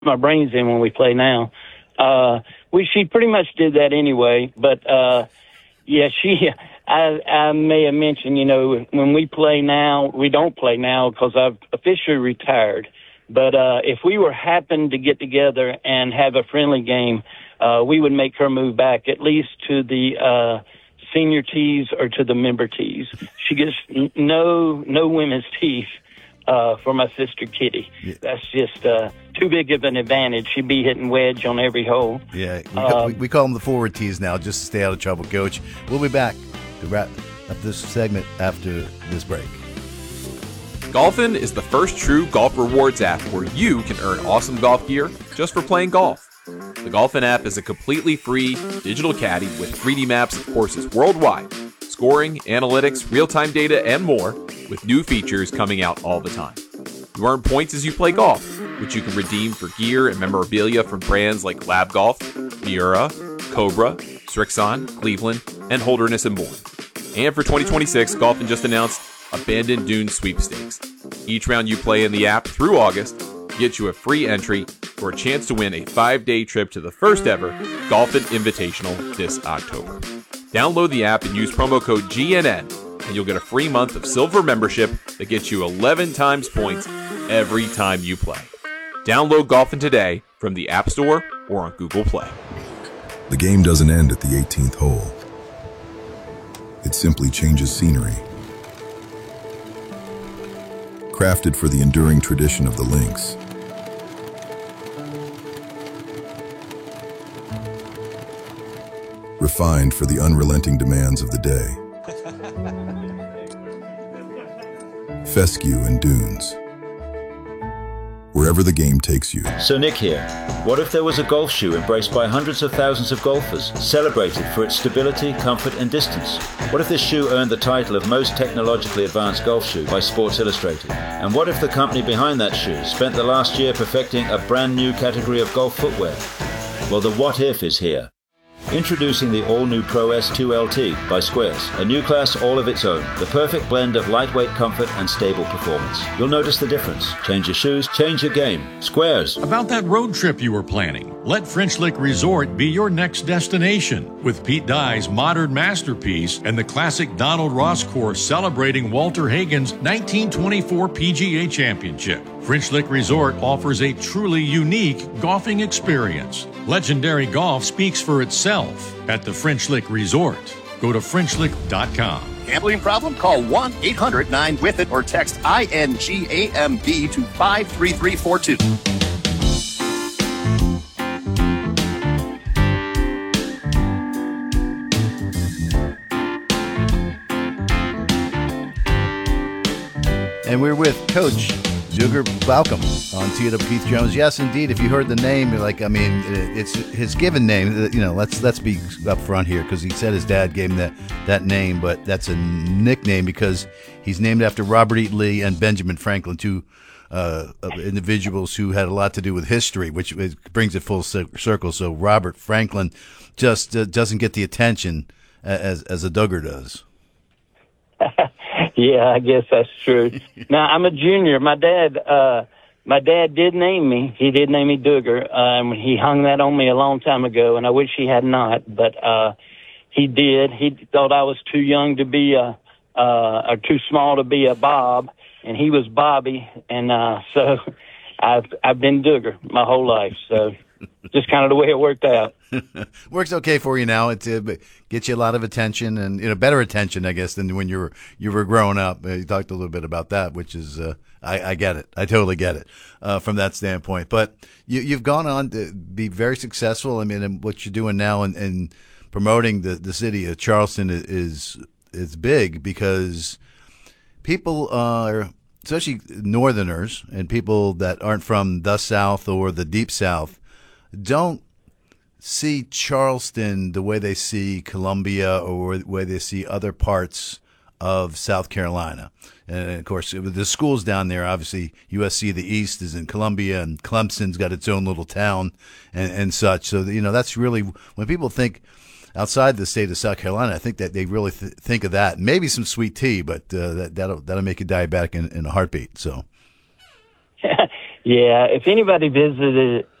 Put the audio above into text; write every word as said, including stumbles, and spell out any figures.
my brains in when we play now. Uh, we she pretty much did that anyway, but uh, yeah, she. I, I may have mentioned, you know, when we play now, we don't play now because I've officially retired. But uh, if we were happen to get together and have a friendly game, uh, we would make her move back at least to the uh, senior tees or to the member tees. She gets n- no no women's tees. Uh, for my sister Kitty. Yeah. That's just uh, too big of an advantage. She'd be hitting wedge on every hole. Yeah, we, uh, call, we, we call them the forward tees now, just to stay out of trouble, Coach. We'll be back to wrap up this segment after this break. Golfin is the first true golf rewards app where you can earn awesome golf gear just for playing golf. The Golfin app is a completely free digital caddy with three D maps of courses worldwide, scoring, analytics, real-time data, and more, with new features coming out all the time. You earn points as you play golf, which you can redeem for gear and memorabilia from brands like Lab Golf, Miura, Cobra, Strixon, Cleveland, and Holderness and Bourne. And for twenty twenty-six, Golfin just announced Abandoned Dunes Sweepstakes. Each round you play in the app through August gets you a free entry for a chance to win a five-day trip to the first ever Golfin Invitational this October. Download the app and use promo code G N N, and you'll get a free month of silver membership that gets you eleven times points every time you play. Download Golfin today from the App Store or on Google Play. The game doesn't end at the eighteenth hole. It simply changes scenery. Crafted for the enduring tradition of the links. Refined for the unrelenting demands of the day. Fescue and Dunes. Wherever the game takes you. So Nick here. What if there was a golf shoe embraced by hundreds of thousands of golfers, celebrated for its stability, comfort and distance? What if this shoe earned the title of most technologically advanced golf shoe by Sports Illustrated? And what if the company behind that shoe spent the last year perfecting a brand new category of golf footwear? Well, the what if is here. Introducing the all-new Pro S two L T by Squares, a new class all of its own, the perfect blend of lightweight comfort and stable performance. You'll notice the difference. Change your shoes, change your game. Squares. About that road trip you were planning, let French Lick Resort be your next destination. With Pete Dye's modern masterpiece and the classic Donald Ross course celebrating Walter Hagen's nineteen twenty-four P G A Championship, French Lick Resort offers a truly unique golfing experience. Legendary golf speaks for itself at the French Lick Resort. Go to French Lick dot com. Gambling problem? Call one eight hundred nine with it or text I N G A M B to five three three four two. And we're with Coach Duggar Balcom on T W Keith Jones. Yes, indeed. If you heard the name, you're like, I mean, it's his given name. You know, let's let's be up front here because he said his dad gave him that, that name, but that's a nickname because he's named after Robert E. Lee and Benjamin Franklin, two uh, individuals who had a lot to do with history, which brings it full circle. So Robert Franklin just uh, doesn't get the attention as as a Duggar does. Yeah, I guess that's true. Now, I'm a junior. My dad, uh, my dad did name me. He did name me Duggar. Um, he hung that on me a long time ago, and I wish he had not, but uh, he did. He thought I was too young to be a, uh, or too small to be a Bob, and he was Bobby, and uh, so I've I've been Duggar my whole life. So just kind of the way it worked out. Works okay for you now. It uh, gets you a lot of attention and, you know, better attention, I guess, than when you were you were growing up. Uh, you talked a little bit about that, which is uh, I, I get it. I totally get it uh, from that standpoint. But you, you've gone on to be very successful. I mean, and what you're doing now and, and promoting the, the city of Charleston is is big because people are, especially Northerners and people that aren't from the South or the Deep South, don't see Charleston the way they see Columbia or the way they see other parts of South Carolina. And, of course, the schools down there, obviously, U S C, the East, is in Columbia, and Clemson's got its own little town and, and such. So, you know, that's really – when people think outside the state of South Carolina, I think that they really th- think of that. Maybe some sweet tea, but uh, that, that'll, that'll make you diabetic in, in a heartbeat. So. Yeah, if anybody visited